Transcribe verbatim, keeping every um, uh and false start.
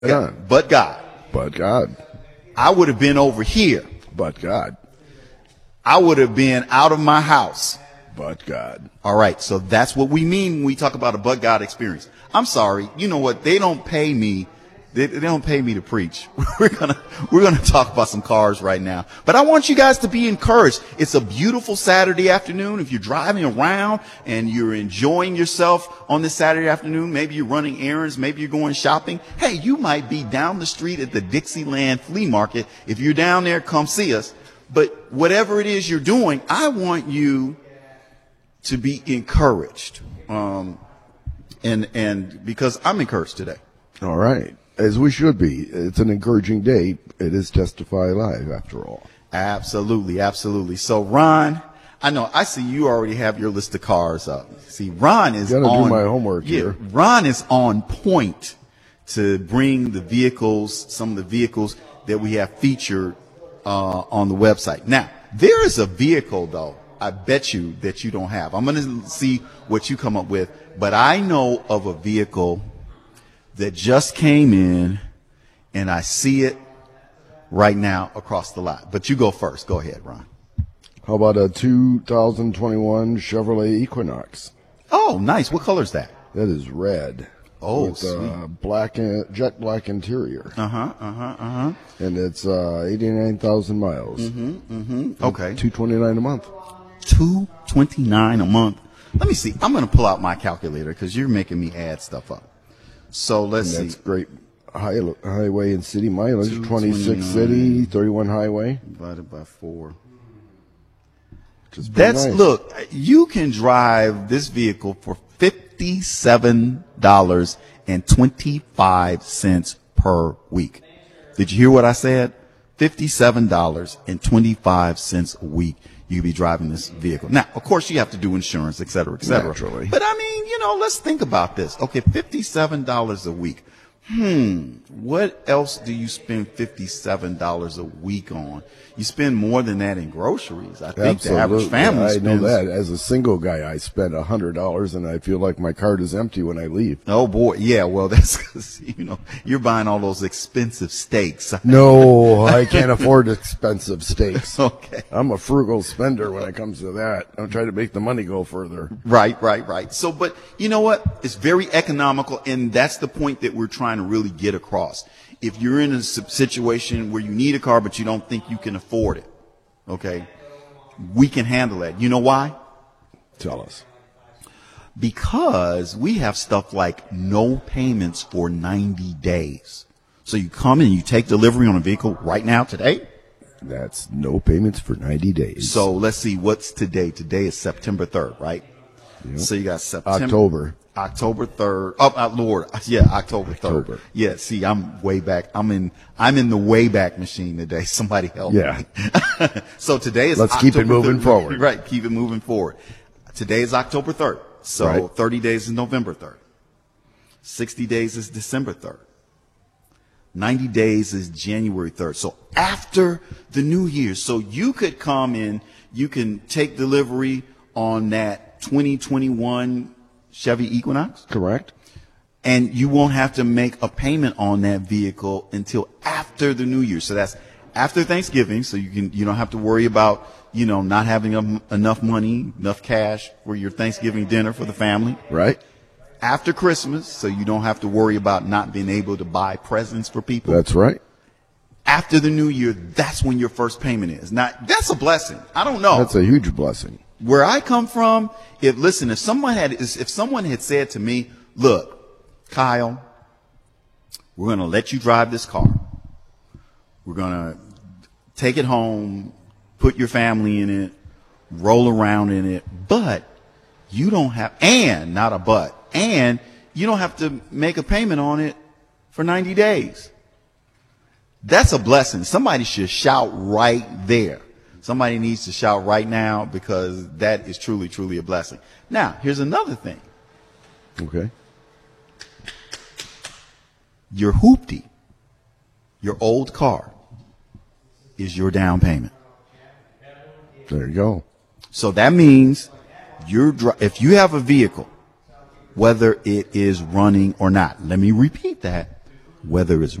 Yeah, but God. But God. I would have been over here. But God. I would have been out of my house. But God. All right. So that's what we mean when we talk about a but God experience. I'm sorry. You know what? They don't pay me. They, they don't pay me to preach. We're going to, we're going to talk about some cars right now, but I want you guys to be encouraged. It's a beautiful Saturday afternoon. If you're driving around and you're enjoying yourself on this Saturday afternoon, maybe you're running errands, maybe you're going shopping. Hey, you might be down the street at the Dixieland Flea Market. If you're down there, come see us. But whatever it is you're doing, I want you to be encouraged. Um, and, and because I'm encouraged today. All right. As we should be. It's an encouraging day. It is Testify Live, after all. Absolutely, absolutely. So, Ron, I know, I see you already have your list of cars up. See, Ron is Gotta on. do my homework yeah, here. Ron is on point to bring the vehicles, some of the vehicles that we have featured uh, on the website. Now, there is a vehicle, though, I bet you that you don't have. I'm going to see what you come up with, but I know of a vehicle that just came in, and I see it right now across the lot. But you go first. Go ahead, Ron. How about a two thousand twenty-one Chevrolet Equinox? Oh, nice. What color is that? That is red. Oh, with sweet. uh, black, uh, jet black interior. Uh huh. Uh huh. Uh huh. And it's uh, eighty-nine thousand miles. Mm-hmm. Mm-hmm. Okay. two twenty-nine a month. Two twenty-nine a month. Let me see. I'm going to pull out my calculator because you're making me add stuff up. So let's And that's see. great high, highway and city mileage. two twenty-six twenty-nine city, thirty-one highway. Divided by four. Just pretty That's nice. look. You can drive this vehicle for fifty-seven dollars and twenty-five cents per week. Did you hear what I said? Fifty-seven dollars and twenty-five cents a week. You be driving this vehicle. Now, of course, you have to do insurance, et cetera, et cetera. Naturally. But I mean, you know, let's think about this. Okay, fifty-seven dollars a week. Hmm. What else do you spend fifty-seven dollars a week on? You spend more than that in groceries. I think the average Absolutely. family I spends. know that. As a single guy, I spend one hundred dollars and I feel like my card is empty when I leave. Oh boy, yeah. Well, that's because you know you're buying all those expensive steaks. No, I can't afford expensive steaks. Okay. I'm a frugal spender when it comes to that. I'm trying to make the money go further. Right, right, right. So, but you know what? It's very economical, and that's the point that we're trying to really get across. If you're in a s- situation where you need a car but you don't think you can afford it, okay, we can handle that. You know why? Tell us. Because we have stuff like no payments for ninety days. So you come in and you take delivery on a vehicle right now today. That's no payments for ninety days. So let's see, what's today? Today is September third, right? Yep. So you got September. October. October third. Oh, uh, Lord. Yeah, October third. October. Yeah, see, I'm way back. I'm in, I'm in the way back machine today. Somebody help Yeah. me. So today is Let's keep it October moving third. forward. Right, keep it moving forward. Today is October third. So Right. thirty days is November third. sixty days is December third. ninety days is January third. So after the new year, so you could come in, you can take delivery on that twenty twenty-one Chevy Equinox, Correct? and you won't have to make a payment on that vehicle until after the new year. So that's after Thanksgiving. So you can, you don't have to worry about, you know, not having em- enough money, enough cash for your Thanksgiving dinner for the family. Right? After Christmas, so you don't have to worry about not being able to buy presents for people. That's right. After the new year, that's when your first payment is. Now, that's a blessing. I don't know. That's a huge blessing. Where I come from, if listen, if someone had, if someone had said to me, look, Kyle, we're going to let you drive this car. We're going to take it home, put your family in it, roll around in it, but you don't have, and not a but, and you don't have to make a payment on it for ninety days. That's a blessing. Somebody should shout right there. Somebody needs to shout right now because that is truly, truly a blessing. Now, here's another thing. Okay. Your hoopty, your old car, is your down payment. There you go. So that means you're dri- if you have a vehicle, whether it is running or not, let me repeat that. whether it's